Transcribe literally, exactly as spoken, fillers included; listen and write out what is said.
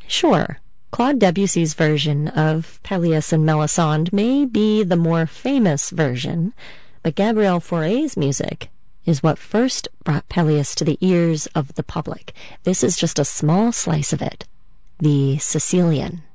Sure, Claude Debussy's version of Pelléas and Melisande may be the more famous version, but Gabriel Fauré's music is what first brought Pelléas to the ears of the public. This is just a small slice of it, the Sicilian.